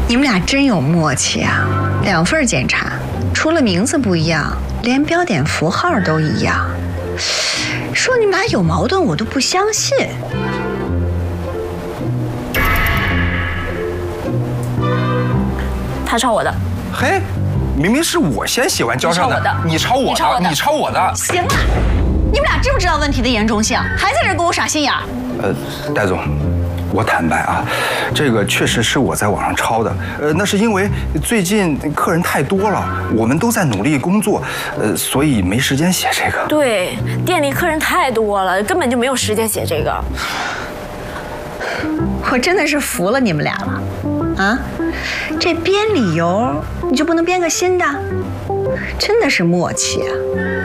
你们俩真有默契啊！2份检查，除了名字不一样，连标点符号都一样。说你们俩有矛盾，我都不相信。 他抄我的。 嘿，明明是我先写完交上的，你抄我的，你抄我的。 行了，你们俩知不知道问题的严重性？还在这给我耍心眼儿？ 戴总。我坦白啊，这个确实是我在网上抄的。那是因为最近客人太多了，我们都在努力工作，所以没时间写这个。 对，店里客人太多了，根本就没有时间写这个。 我真的是服了你们俩了，啊！这编理由你就不能编个新的？真的是默契啊！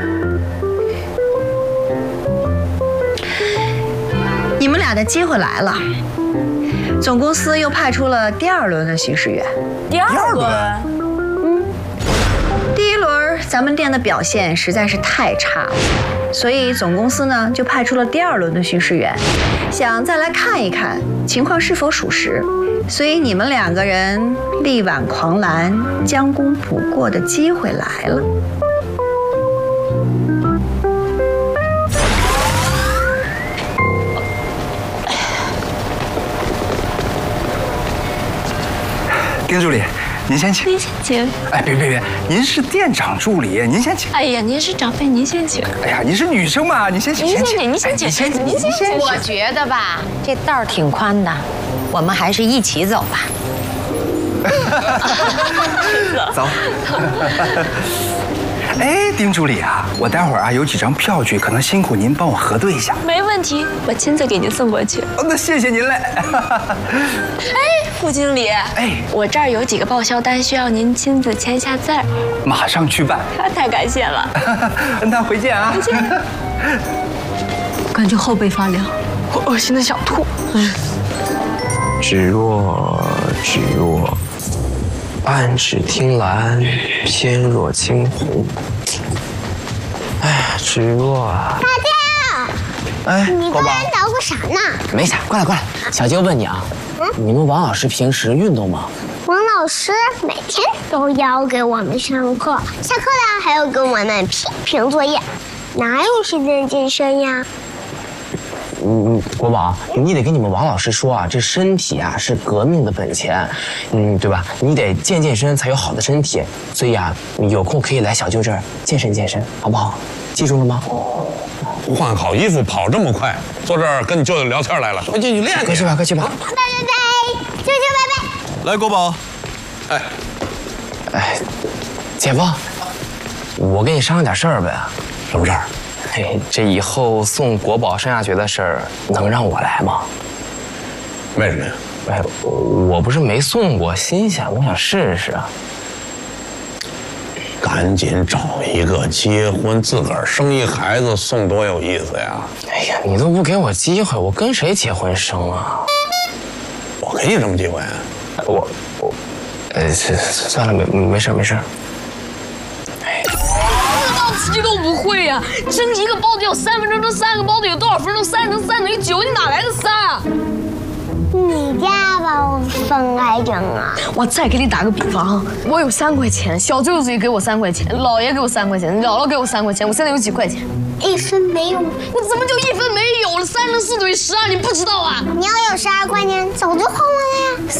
你们俩的机会来了。总公司又派出了第2轮的巡视员。 第2轮？ 第1轮咱们店的表现实在是太差了，所以总公司呢就派出了第2轮的巡视员，想再来看一看情况是否属实。所以你们2个人力挽狂澜、将功补过的机会来了。 丁助理，您先请。 您先请。 哎，别，您是店长助理，您先请。 哎呀，您是长辈，您先请。 哎呀，您是女生嘛，您先请。 您先请。 我觉得吧，这道儿挺宽的，我们还是一起走吧。 走。哎，丁助理啊，我待会儿啊有几张票据，可能辛苦您帮我核对一下。 没问题，我亲自给您送过去。 那谢谢您嘞。 哎，副经理，我这儿有几个报销单，需要您亲自签下字儿。 马上去办。 太感谢了。 那回见啊。 回见。 感觉后背发凉，我恶心的想吐。 芷若，暗指听兰，偏若惊鸿。哎呀，芷若啊！ 大舅，你刚才捣鼓啥呢？ 没啥，过来。小舅问你啊，你们王老师平时运动吗？ 王老师每天都要给我们上课，下课了还要给我们批评作业，哪有时间健身呀？ 国宝，你得跟你们王老师说啊，这身体啊是革命的本钱，对吧？你得健身才有好的身体，所以啊，有空可以来小舅这儿健身，好不好？记住了吗？ 换好衣服跑这么快，坐这儿跟你舅舅聊天来了，快进去练去。 快去吧。 拜，舅舅拜拜。 来，国宝。 哎，姐夫，我跟你商量点事儿呗。 什么事儿？ 这以后送国宝上下学的事儿，能让我来吗？ 为什么呀？ 我不是没送过，新鲜，我想试试啊。 赶紧找一个结婚，自个儿生一孩子送，多有意思呀！ 哎呀，你都不给我机会，我跟谁结婚生啊？ 我给你什么机会啊？ 算了，没事。 这都不会呀！蒸一个包子要3分钟，蒸3个包子有多少分钟？3乘3等于9，你哪来的3？ 你家包分开蒸啊？ 我再给你打个比方，我有3块钱，小舅子也给我3块钱，姥爷给我3块钱，姥姥给我3块钱，我现在有几块钱 ？1分没有。 我怎么就1分没有了？3乘4等于12，你不知道啊？ 你要有12块钱，早就还我了呀。